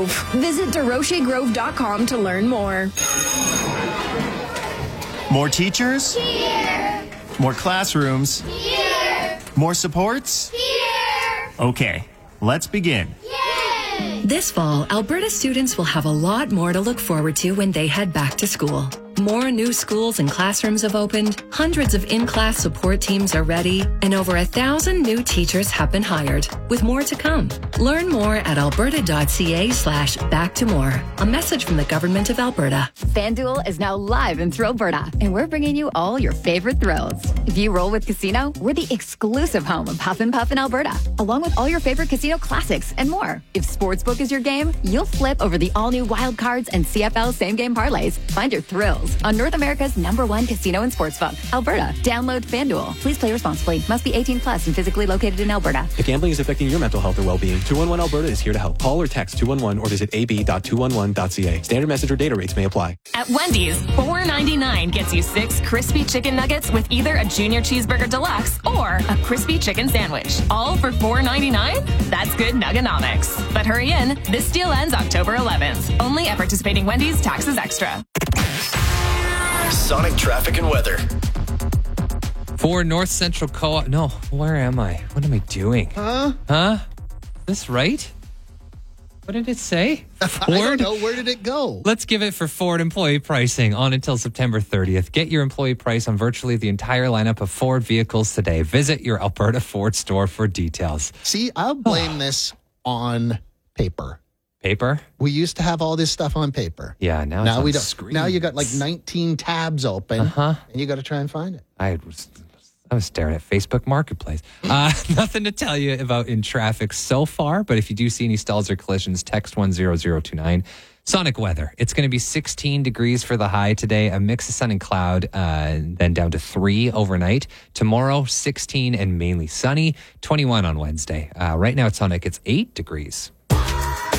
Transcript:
Grove. Visit DeRocheGrove.com to learn more. More teachers? Here! More classrooms? Here! More supports? Here! Okay, let's begin. Yay! This fall, Alberta students will have a lot more to look forward to when they head back to school. More new schools and classrooms have opened, hundreds of in-class support teams are ready, and over 1,000 new teachers have been hired, with more to come. Learn more at alberta.ca/back-to-more. A message from the Government of Alberta. FanDuel is now live in Thrillberta, and we're bringing you all your favorite thrills. If you roll with Casino, we're the exclusive home of Huff and Puff in Alberta, along with all your favorite casino classics and more. If Sportsbook is your game, you'll flip over the all-new Wild Cards and CFL same-game parlays. Find your thrills on North America's #1 casino and sportsbook, Alberta. Download FanDuel. Please play responsibly. Must be 18 plus and physically located in Alberta. If gambling is affecting your mental health or well-being, 211 Alberta is here to help. Call or text 211 or visit ab.211.ca. Standard message or data rates may apply. At Wendy's, $4.99 gets you 6 crispy chicken nuggets with either a junior cheeseburger deluxe or a crispy chicken sandwich. All for $4.99? That's good nuggenomics. But hurry in. This deal ends October 11th. Only at participating Wendy's. Taxes extra. Sonic traffic and weather. For North Central Co-op. No, where am I? What am I doing? Huh? This right? What did it say? I don't know. Where did it go? Let's give it for Ford employee pricing on until September 30th. Get your employee price on virtually the entire lineup of Ford vehicles today. Visit your Alberta Ford store for details. See, I'll blame this on paper. Paper? We used to have all this stuff on paper. Yeah, now we it's on don't. screens. Now you got like 19 tabs open, and you got to try and find it. I was staring at Facebook Marketplace. Nothing to tell you about in traffic so far, but if you do see any stalls or collisions, text 10029. Sonic weather. It's going to be 16 degrees for the high today, a mix of sun and cloud, then down to 3 overnight. Tomorrow, 16 and mainly sunny, 21 on Wednesday. Right now at Sonic, it's 8 degrees.